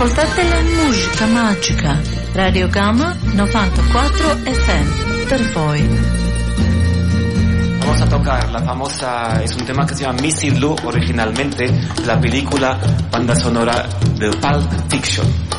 Ascoltate la musica magica. Radio Gamma 94 FM. Per voi. Vamos a tocar la famosa, es un tema que se llama Missy Lou originalmente, la película banda sonora de Pulp Fiction.